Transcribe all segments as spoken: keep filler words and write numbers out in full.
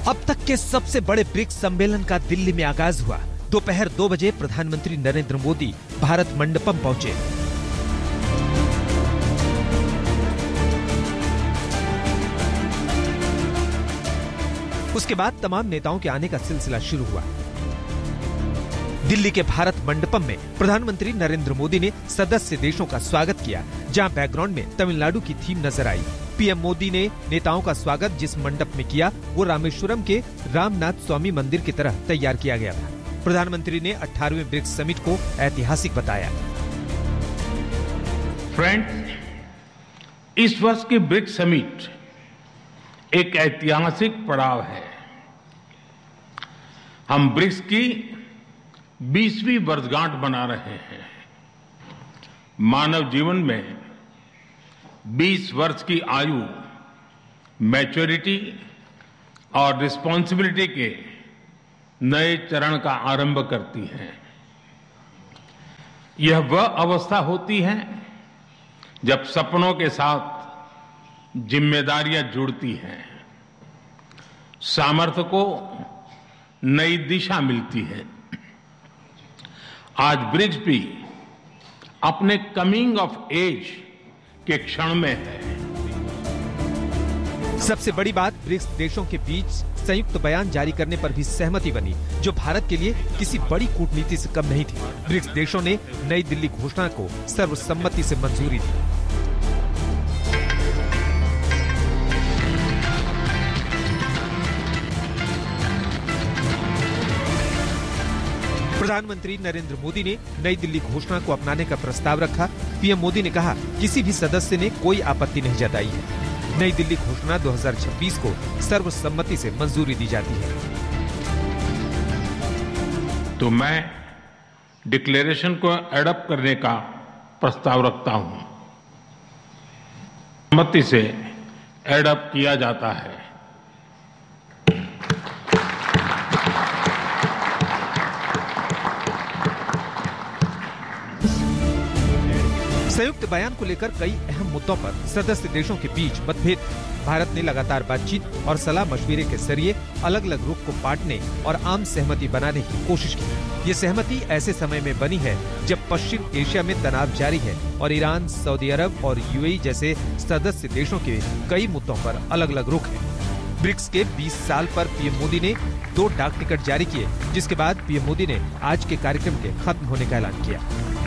अब तक के सबसे बड़े ब्रिक्स सम्मेलन का दिल्ली में आगाज हुआ। दोपहर दो बजे प्रधानमंत्री नरेंद्र मोदी भारत मंडपम पहुंचे। उसके बाद तमाम नेताओं के आने का सिलसिला शुरू हुआ। दिल्ली के भारत मंडपम में प्रधानमंत्री नरेंद्र मोदी ने सदस्य देशों का स्वागत किया, जहां बैकग्राउंड में तमिलनाडु की थीम नजर आई। पीएम मोदी ने नेताओं का स्वागत जिस मंडप में किया वो रामेश्वरम के रामनाथ स्वामी मंदिर की तरह तैयार किया गया था। प्रधानमंत्री ने अठारहवें ब्रिक्स समिट को ऐतिहासिक बताया। फ्रेंड्स, इस वर्ष की ब्रिक्स समिट एक ऐतिहासिक पड़ाव है। हम ब्रिक्स की बीसवीं वर्षगांठ मना रहे हैं। मानव जीवन में बीस वर्ष की आयु मैच्योरिटी और रिस्पॉन्सिबिलिटी के नए चरण का आरंभ करती है। यह वह अवस्था होती है जब सपनों के साथ जिम्मेदारियां जुड़ती हैं, सामर्थ्य को नई दिशा मिलती है। आज ब्रिक्स भी अपने कमिंग ऑफ एज के क्षण में है। सबसे बड़ी बात, ब्रिक्स देशों के बीच संयुक्त बयान जारी करने पर भी सहमति बनी, जो भारत के लिए किसी बड़ी कूटनीति से कम नहीं थी। ब्रिक्स देशों ने नई दिल्ली घोषणा को सर्वसम्मति से मंजूरी दी। प्रधानमंत्री नरेंद्र मोदी ने नई दिल्ली घोषणा को अपनाने का प्रस्ताव रखा। पीएम मोदी ने कहा, किसी भी सदस्य ने कोई आपत्ति नहीं जताई है। नई दिल्ली घोषणा दो हज़ार छब्बीस को सर्वसम्मति से मंजूरी दी जाती है। तो मैं डिक्लेरेशन को एडॉप्ट करने का प्रस्ताव रखता हूं। सहमति से एडॉप्ट किया जाता है। संयुक्त बयान को लेकर कई अहम मुद्दों पर सदस्य देशों के बीच मतभेद थे। भारत ने लगातार बातचीत और सलाह मशविरे के जरिए अलग अलग रुख को बांटने और आम सहमति बनाने की कोशिश की। ये सहमति ऐसे समय में बनी है जब पश्चिम एशिया में तनाव जारी है और ईरान, सऊदी अरब और यूएई जैसे सदस्य देशों के कई मुद्दों पर अलग अलग रुख है। ब्रिक्स के बीस साल पर पीएम मोदी ने दो डाक टिकट जारी किए, जिसके बाद पीएम मोदी ने आज के कार्यक्रम के खत्म होने का ऐलान किया।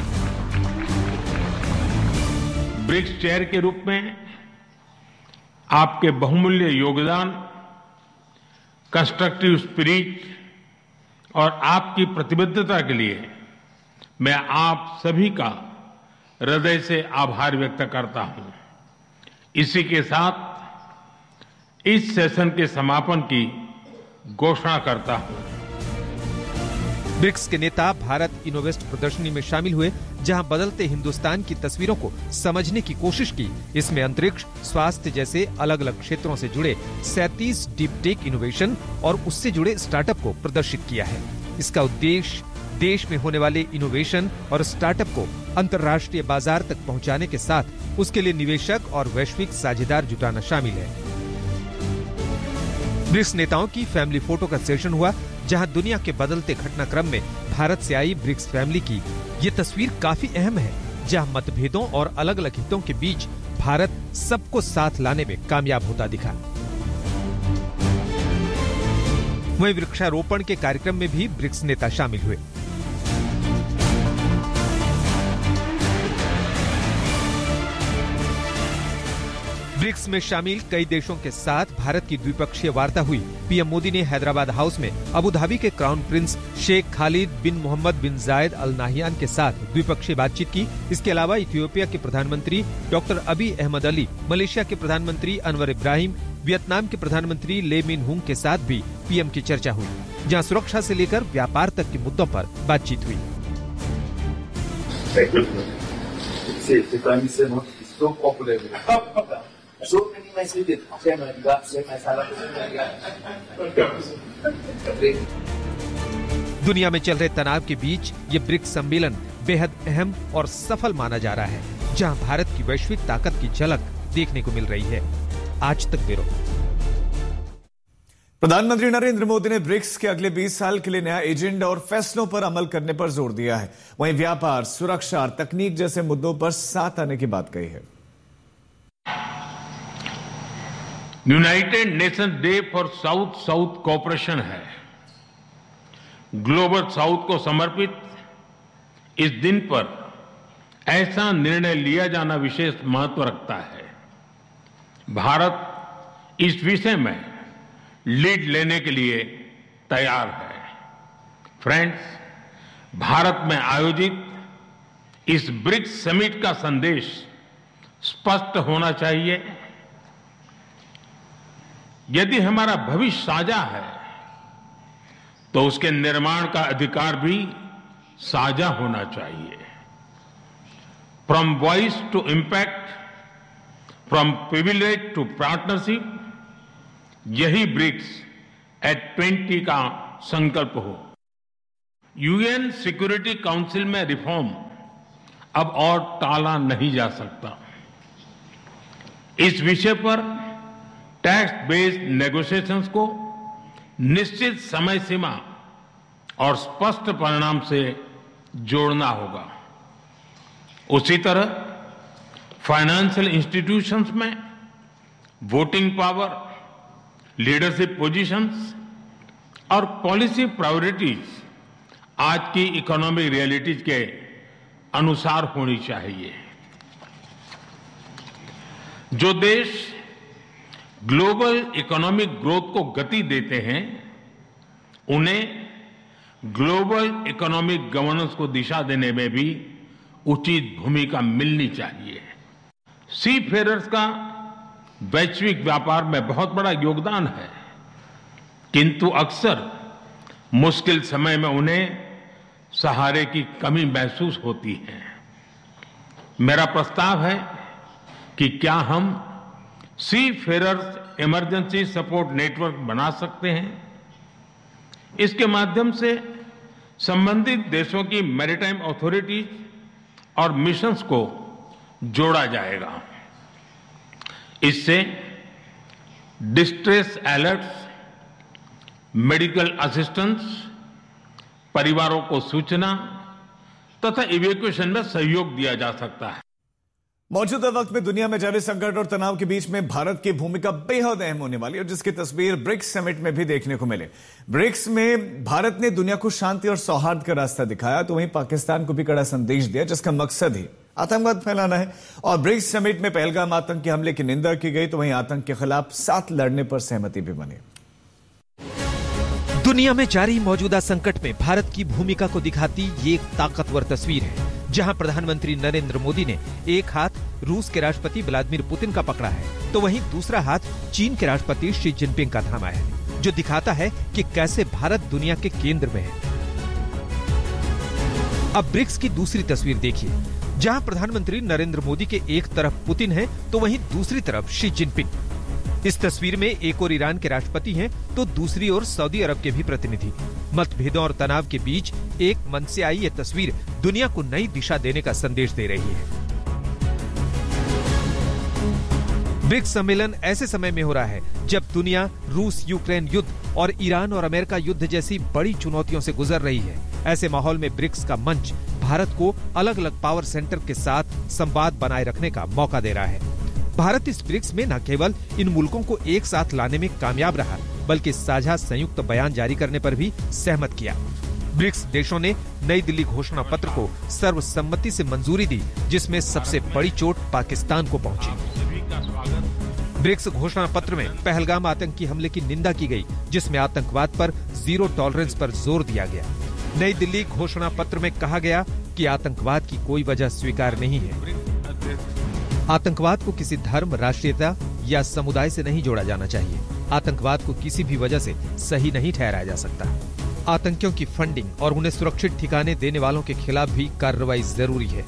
ब्रिक्स चेयर के रूप में आपके बहुमूल्य योगदान, कंस्ट्रक्टिव स्पिरिट और आपकी प्रतिबद्धता के लिए मैं आप सभी का हृदय से आभार व्यक्त करता हूं। इसी के साथ इस सेशन के समापन की घोषणा करता हूं। ब्रिक्स के नेता भारत इनोवेस्ट प्रदर्शनी में शामिल हुए, जहां बदलते हिंदुस्तान की तस्वीरों को समझने की कोशिश की। इसमें अंतरिक्ष, स्वास्थ्य जैसे अलग अलग क्षेत्रों से जुड़े सैंतीस डीप टेक इनोवेशन और उससे जुड़े स्टार्टअप को प्रदर्शित किया है। इसका उद्देश्य देश में होने वाले इनोवेशन और स्टार्टअप को अंतर्राष्ट्रीय बाजार तक पहुंचाने के साथ उसके लिए निवेशक और वैश्विक साझेदार जुटाना शामिल है। ब्रिक्स नेताओं की फैमिली फोटो का सेशन हुआ, जहां दुनिया के बदलते घटनाक्रम में भारत से आई ब्रिक्स फैमिली की ये तस्वीर काफी अहम है, जहां मतभेदों और अलग अलग हितों के बीच भारत सबको साथ लाने में कामयाब होता दिखा। वहीं वृक्षारोपण के कार्यक्रम में भी ब्रिक्स नेता शामिल हुए। ब्रिक्स में शामिल कई देशों के साथ भारत की द्विपक्षीय वार्ता हुई। पीएम मोदी ने हैदराबाद हाउस में अबू धाबी के क्राउन प्रिंस शेख खालिद बिन मोहम्मद बिन जायद अल नाहियान के साथ द्विपक्षीय बातचीत की। इसके अलावा इथियोपिया के प्रधानमंत्री डॉक्टर अबी अहमद अली, मलेशिया के प्रधानमंत्री अनवर इब्राहिम, वियतनाम के प्रधानमंत्री ले मिन हुंग के साथ भी पीएम की चर्चा हुई, जहां सुरक्षा से लेकर व्यापार तक के मुद्दों पर बातचीत हुई। दुनिया में चल रहे तनाव के बीच ये ब्रिक्स सम्मेलन बेहद अहम और सफल माना जा रहा है, जहां भारत की वैश्विक ताकत की झलक देखने को मिल रही है। आज तक ब्यूरो। प्रधानमंत्री नरेंद्र मोदी ने ब्रिक्स के अगले बीस साल के लिए नया एजेंडा और फैसलों पर अमल करने पर जोर दिया है। वहीं व्यापार, सुरक्षा और तकनीक जैसे मुद्दों पर साथ आने की बात कही है। United nation day for south south cooperation है। ग्लोबल साउथ को समर्पित इस दिन पर ऐसा निर्णय लिया जाना विशेष महत्व रखता है। भारत इस विषय में लीड लेने के लिए तैयार है। फ्रेंड्स, भारत में आयोजित इस ब्रिक्स समिट का संदेश स्पष्ट होना चाहिए। यदि हमारा भविष्य साझा है तो उसके निर्माण का अधिकार भी साझा होना चाहिए। From voice to impact, from privilege to partnership, यही ब्रिक्स एट ट्वेंटी का संकल्प हो। यूएन सिक्योरिटी काउंसिल में रिफॉर्म अब और टाला नहीं जा सकता। इस विषय पर टैक्स बेस्ड नेगोशिएशंस को निश्चित समय सीमा और स्पष्ट परिणाम से जोड़ना होगा। उसी तरह फाइनेंशियल इंस्टीट्यूशंस में वोटिंग पावर, लीडरशिप पोजीशंस और पॉलिसी प्रायोरिटीज आज की इकोनॉमिक रियलिटीज के अनुसार होनी चाहिए। जो देश ग्लोबल इकोनॉमिक ग्रोथ को गति देते हैं, उन्हें ग्लोबल इकोनॉमिक गवर्नेंस को दिशा देने में भी उचित भूमिका मिलनी चाहिए। सी फेयरर्स का वैश्विक व्यापार में बहुत बड़ा योगदान है, किंतु अक्सर मुश्किल समय में उन्हें सहारे की कमी महसूस होती है। मेरा प्रस्ताव है कि क्या हम सी फेयरर्स इमरजेंसी सपोर्ट नेटवर्क बना सकते हैं। इसके माध्यम से संबंधित देशों की मैरीटाइम अथॉरिटीज और मिशंस को जोड़ा जाएगा। इससे डिस्ट्रेस अलर्ट्स, मेडिकल असिस्टेंस, परिवारों को सूचना तथा इवैक्यूएशन में सहयोग दिया जा सकता है। मौजूदा वक्त में दुनिया में जारी संकट और तनाव के बीच में भारत की भूमिका बेहद अहम होने वाली है, और जिसकी तस्वीर ब्रिक्स समिट में भी देखने को मिले। ब्रिक्स में भारत ने दुनिया को शांति और सौहार्द का रास्ता दिखाया, तो वहीं पाकिस्तान को भी कड़ा संदेश दिया, जिसका मकसद ही आतंकवाद फैलाना है। और ब्रिक्स समिट में पहलगाम आतंकी हमले की निंदा की गई, तो वहीं आतंक के खिलाफ साथ लड़ने पर सहमति भी बनी। दुनिया में जारी मौजूदा संकट में भारत की भूमिका को दिखाती ये एक ताकतवर तस्वीर है, जहां प्रधानमंत्री नरेंद्र मोदी ने एक हाथ रूस के राष्ट्रपति व्लादिमीर पुतिन का पकड़ा है, तो वहीं दूसरा हाथ चीन के राष्ट्रपति शी जिनपिंग का थामा है, जो दिखाता है कि कैसे भारत दुनिया के केंद्र में है। अब ब्रिक्स की दूसरी तस्वीर देखिए, जहां प्रधानमंत्री नरेंद्र मोदी के एक तरफ पुतिन है, तो वहीं दूसरी तरफ शी जिनपिंग। इस तस्वीर में एक और ईरान के राष्ट्रपति हैं, तो दूसरी ओर सऊदी अरब के भी प्रतिनिधि। मतभेदों और तनाव के बीच एक मन से आई ये तस्वीर दुनिया को नई दिशा देने का संदेश दे रही है। ब्रिक्स सम्मेलन ऐसे समय में हो रहा है जब दुनिया रूस यूक्रेन युद्ध और ईरान और अमेरिका युद्ध जैसी बड़ी चुनौतियों से गुजर रही है। ऐसे माहौल में ब्रिक्स का मंच भारत को अलग अलग पावर सेंटर के साथ संवाद बनाए रखने का मौका दे रहा है। भारत इस ब्रिक्स में न केवल इन मुल्कों को एक साथ लाने में कामयाब रहा, बल्कि साझा संयुक्त बयान जारी करने पर भी सहमत किया। ब्रिक्स देशों ने नई दिल्ली घोषणा पत्र को सर्वसम्मति से मंजूरी दी, जिसमें सबसे बड़ी चोट पाकिस्तान को पहुंची। ब्रिक्स घोषणा पत्र में पहलगाम आतंकी हमले की निंदा की गई, जिसमें आतंकवाद पर जीरो टॉलरेंस पर जोर दिया गया। नई दिल्ली घोषणा पत्र में कहा गया कि आतंकवाद की कोई वजह स्वीकार नहीं है। आतंकवाद को किसी धर्म, राष्ट्रीयता या समुदाय से नहीं जोड़ा जाना चाहिए। आतंकवाद को किसी भी वजह से सही नहीं ठहराया जा सकता। आतंकियों की फंडिंग और उन्हें सुरक्षित ठिकाने देने वालों के खिलाफ भी कार्रवाई जरूरी है।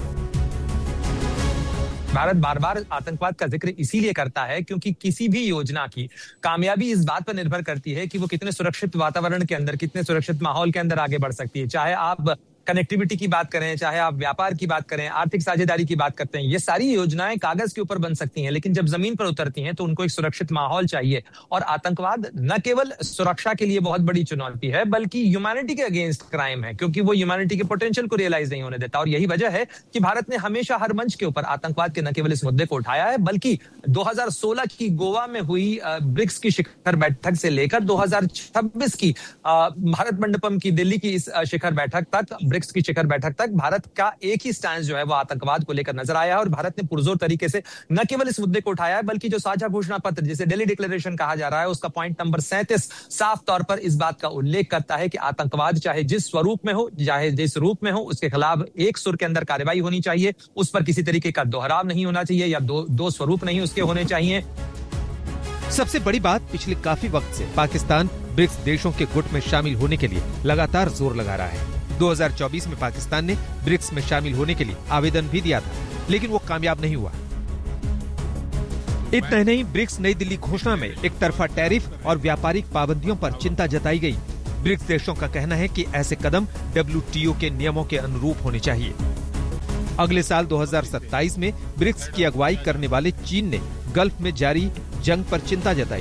भारत बार बार आतंकवाद का जिक्र इसीलिए करता है क्योंकि किसी भी योजना की कामयाबी इस बात पर निर्भर करती है कि वो कितने सुरक्षित वातावरण के अंदर, कितने सुरक्षित माहौल के अंदर आगे बढ़ सकती है। चाहे आप कनेक्टिविटी की बात करें, चाहे आप व्यापार की बात करें, आर्थिक साझेदारी की बात करते हैं, ये सारी योजनाएं कागज के ऊपर बन सकती हैं, लेकिन जब जमीन पर उतरती हैं तो उनको एक सुरक्षित माहौल चाहिए। और आतंकवाद न केवल सुरक्षा के लिए बहुत बड़ी चुनौती है, बल्कि ह्यूमैनिटी के अगेंस्ट क्राइम है, क्योंकि वो ह्यूमैनिटी के पोटेंशियल को रियलाइज नहीं होने देता। और यही वजह है कि भारत ने हमेशा हर मंच के ऊपर आतंकवाद के न केवल इस मुद्दे को उठाया है, बल्कि दो हज़ार सोलह की गोवा में हुई ब्रिक्स की शिखर बैठक से लेकर दो हज़ार छब्बीस की भारत मंडपम की दिल्ली की इस शिखर बैठक तक, ब्रिक्स की शिखर बैठक तक भारत का एक ही स्टैंड जो है वो आतंकवाद को लेकर नजर आया है। और भारत ने पुरजोर तरीके से न केवल इस मुद्दे को उठाया है, बल्कि जो साझा घोषणा पत्र जिसे दिल्ली डिक्लेरेशन कहा जा रहा है, उसका पॉइंट नंबर सैंतीस साफ तौर पर इस बात का उल्लेख करता है कि आतंकवाद चाहे जिस स्वरूप में हो, चाहे जिस रूप में हो, उसके खिलाफ एक सुर के अंदर कार्रवाई होनी चाहिए। उस पर किसी तरीके का दोहराव नहीं होना चाहिए या दो दो स्वरूप नहीं उसके होने चाहिए। सबसे बड़ी बात, पिछले काफी वक्त से पाकिस्तान ब्रिक्स देशों के गुट में शामिल होने के लिए लगातार जोर लगा रहा है। दो हज़ार चौबीस में पाकिस्तान ने ब्रिक्स में शामिल होने के लिए आवेदन भी दिया था, लेकिन वो कामयाब नहीं हुआ। इतना नहीं, ब्रिक्स नई दिल्ली घोषणा में एक तरफा टैरिफ और व्यापारिक पाबंदियों पर चिंता जताई गई। ब्रिक्स देशों का कहना है कि ऐसे कदम डब्ल्यू टी ओ के नियमों के अनुरूप होने चाहिए। अगले साल दो हज़ार सत्ताईस में ब्रिक्स की अगुवाई करने वाले चीन ने गल्फ में जारी जंग पर चिंता जताई।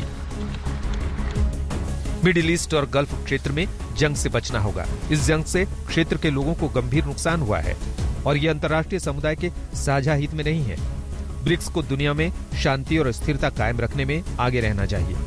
मिडिल ईस्ट और गल्फ क्षेत्र में जंग से बचना होगा। इस जंग से क्षेत्र के लोगों को गंभीर नुकसान हुआ है और ये अंतर्राष्ट्रीय समुदाय के साझा हित में नहीं है। ब्रिक्स को दुनिया में शांति और स्थिरता कायम रखने में आगे रहना चाहिए।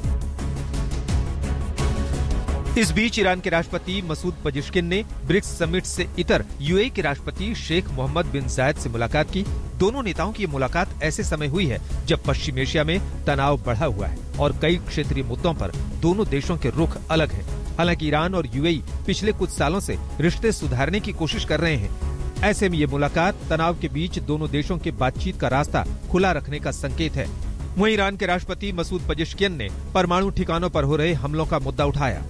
इस बीच ईरान के राष्ट्रपति मसूद पजेश्किन ने ब्रिक्स समिट से इतर यूएई के राष्ट्रपति शेख मोहम्मद बिन जायद से मुलाकात की। दोनों नेताओं की मुलाकात ऐसे समय हुई है जब पश्चिम एशिया में तनाव बढ़ा हुआ है और कई क्षेत्रीय मुद्दों पर दोनों देशों के रुख अलग हैं। हालांकि ईरान और यूएई पिछले कुछ सालों से रिश्ते सुधारने की कोशिश कर रहे हैं। ऐसे में ये मुलाकात तनाव के बीच दोनों देशों के बातचीत का रास्ता खुला रखने का संकेत है। वहीं ईरान के राष्ट्रपति मसूद पजेश्किन ने परमाणु ठिकानों पर हो रहे हमलों का मुद्दा उठाया।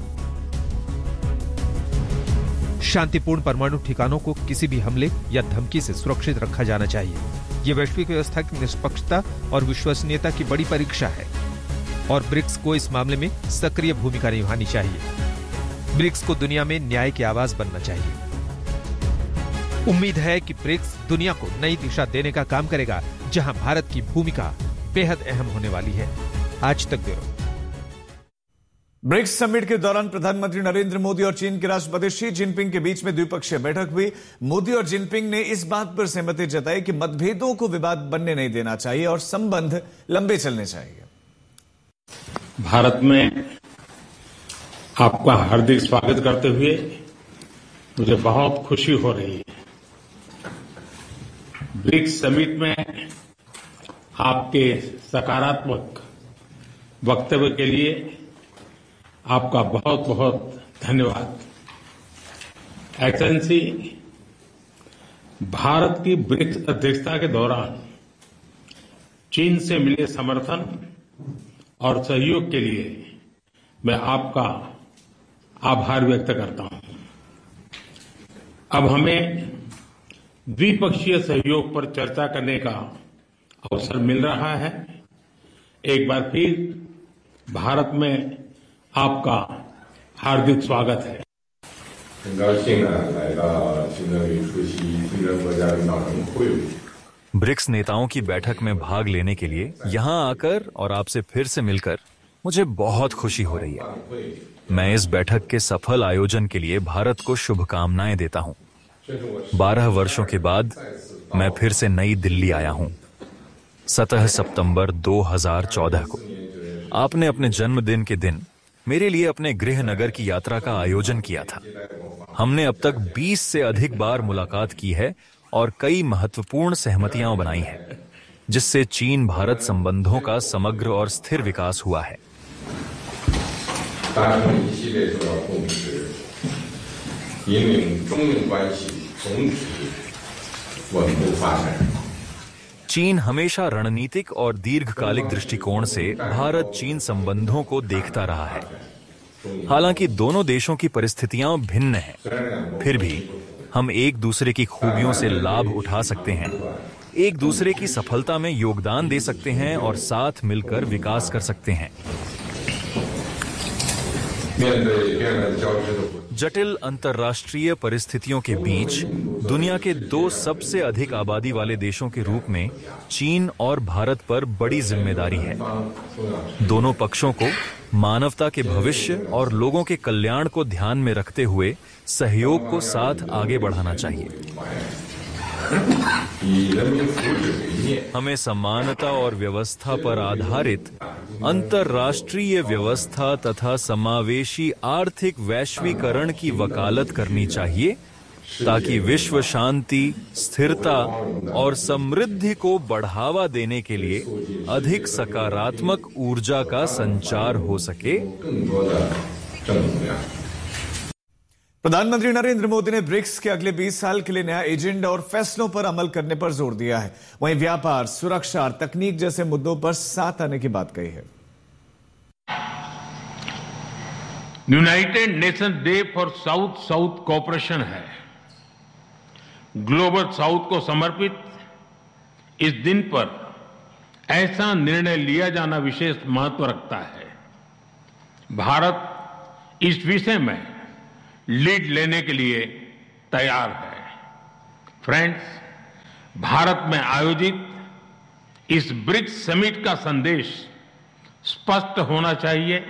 शांतिपूर्ण परमाणु ठिकानों को किसी भी हमले या धमकी से सुरक्षित रखा जाना चाहिए। ये वैश्विक व्यवस्था की निष्पक्षता और विश्वसनीयता की बड़ी परीक्षा है और ब्रिक्स को इस मामले में सक्रिय भूमिका निभानी चाहिए। ब्रिक्स को दुनिया में न्याय की आवाज बनना चाहिए। उम्मीद है कि ब्रिक्स दुनिया को नई दिशा देने का काम करेगा, जहां भारत की भूमिका बेहद अहम होने वाली है। आज तक ब्यूरो। ब्रिक्स समिट के दौरान प्रधानमंत्री नरेंद्र मोदी और चीन के राष्ट्रपति शी जिनपिंग के बीच में द्विपक्षीय बैठक हुई। मोदी और जिनपिंग ने इस बात पर सहमति जताई कि मतभेदों को विवाद बनने नहीं देना चाहिए और संबंध लंबे चलने चाहिए। भारत में आपका हार्दिक स्वागत करते हुए मुझे बहुत खुशी हो रही है। ब्रिक्स समिट में आपके सकारात्मक वक्तव्य के लिए आपका बहुत बहुत धन्यवाद। एक्सेलेंसी, भारत की ब्रिक्स अध्यक्षता के दौरान चीन से मिले समर्थन और सहयोग के लिए मैं आपका आभार व्यक्त करता हूं। अब हमें द्विपक्षीय सहयोग पर चर्चा करने का अवसर मिल रहा है। एक बार फिर भारत में आपका हार्दिक स्वागत है। ब्रिक्स नेताओं की बैठक में भाग लेने के लिए यहां आकर और आपसे फिर से मिलकर मुझे बहुत खुशी हो रही है। मैं इस बैठक के सफल आयोजन के लिए भारत को शुभकामनाएं देता हूं। बारह वर्षों के बाद मैं फिर से नई दिल्ली आया हूं। सत्रह सितंबर दो हज़ार चौदह को आपने अपने जन्मदिन के दिन मेरे लिए अपने गृह नगर की यात्रा का आयोजन किया था। हमने अब तक बीस से अधिक बार मुलाकात की है और कई महत्वपूर्ण सहमतियां बनाई हैं, जिससे चीन भारत संबंधों का समग्र और स्थिर विकास हुआ है। चीन हमेशा रणनीतिक और दीर्घकालिक दृष्टिकोण से भारत चीन संबंधों को देखता रहा है। हालांकि दोनों देशों की परिस्थितियां भिन्न हैं, फिर भी हम एक दूसरे की खूबियों से लाभ उठा सकते हैं, एक दूसरे की सफलता में योगदान दे सकते हैं और साथ मिलकर विकास कर सकते हैं। जटिल अंतर्राष्ट्रीय परिस्थितियों के बीच दुनिया के दो सबसे अधिक आबादी वाले देशों के रूप में चीन और भारत पर बड़ी जिम्मेदारी है। दोनों पक्षों को मानवता के भविष्य और लोगों के कल्याण को ध्यान में रखते हुए सहयोग को साथ आगे बढ़ाना चाहिए। हमें समानता और व्यवस्था पर आधारित अंतर्राष्ट्रीय व्यवस्था तथा समावेशी आर्थिक वैश्वीकरण की वकालत करनी चाहिए ताकि विश्व शांति, स्थिरता और समृद्धि को बढ़ावा देने के लिए अधिक सकारात्मक ऊर्जा का संचार हो सके। प्रधानमंत्री नरेंद्र मोदी ने ब्रिक्स के अगले बीस साल के लिए नया एजेंडा और फैसलों पर अमल करने पर जोर दिया है। वहीं व्यापार, सुरक्षा और तकनीक जैसे मुद्दों पर साथ आने की बात कही है। United nation day for south south cooperation है। ग्लोबल साउथ को समर्पित इस दिन पर ऐसा निर्णय लिया जाना विशेष महत्व रखता है। भारत इस विषय में लीड लेने के लिए तैयार है। फ्रेंड्स, भारत में आयोजित इस ब्रिक्स समिट का संदेश स्पष्ट होना चाहिए।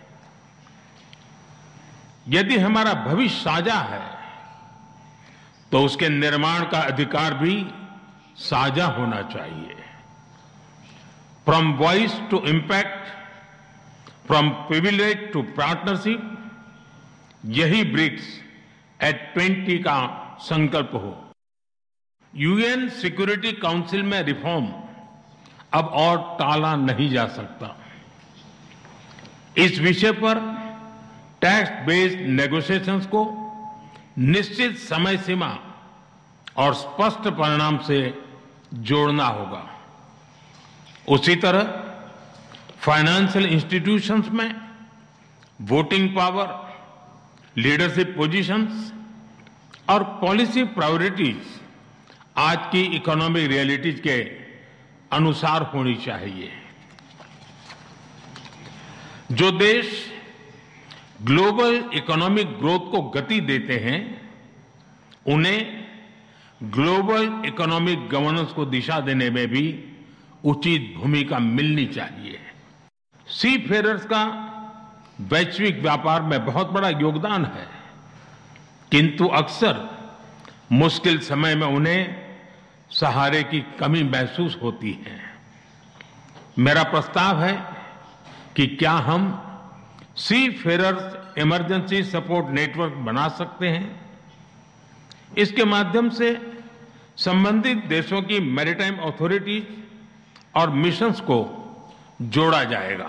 यदि हमारा भविष्य साझा है तो उसके निर्माण का अधिकार भी साझा होना चाहिए। From voice to impact, from privilege to partnership, यही ब्रिक्स एट ट्वेंटी का संकल्प हो। यूएन सिक्योरिटी काउंसिल में रिफॉर्म अब और टाला नहीं जा सकता। इस विषय पर टैक्स बेस्ड नेगोशिएशंस को निश्चित समय सीमा और स्पष्ट परिणाम से जोड़ना होगा। उसी तरह फाइनेंशियल इंस्टीट्यूशंस में वोटिंग पावर, लीडरशिप पोजीशंस और पॉलिसी प्रायोरिटीज आज की इकोनॉमिक रियलिटीज के अनुसार होनी चाहिए। जो देश ग्लोबल इकोनॉमिक ग्रोथ को गति देते हैं, उन्हें ग्लोबल इकोनॉमिक गवर्नेंस को दिशा देने में भी उचित भूमिका मिलनी चाहिए। सी फेयरर्स का वैश्विक व्यापार में बहुत बड़ा योगदान है, किंतु अक्सर मुश्किल समय में उन्हें सहारे की कमी महसूस होती है। मेरा प्रस्ताव है कि क्या हम सी फेयरर्स इमरजेंसी सपोर्ट नेटवर्क बना सकते हैं। इसके माध्यम से संबंधित देशों की मैरीटाइम अथॉरिटीज और मिशंस को जोड़ा जाएगा।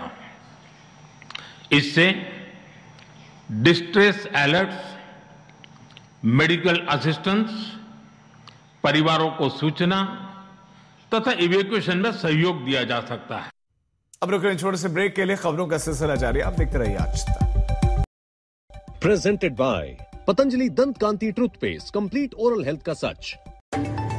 इससे डिस्ट्रेस अलर्ट्स, मेडिकल असिस्टेंस, परिवारों को सूचना तथा इवैक्यूएशन में सहयोग दिया जा सकता है। अब रुक रहे हैं छोटे से ब्रेक के लिए। खबरों का सिलसिला जारी, आप देखते रहिए आज तक। प्रेजेंटेड बाय पतंजलि दंत कांति टूथपेस्ट, कंप्लीट ओरल हेल्थ का सच।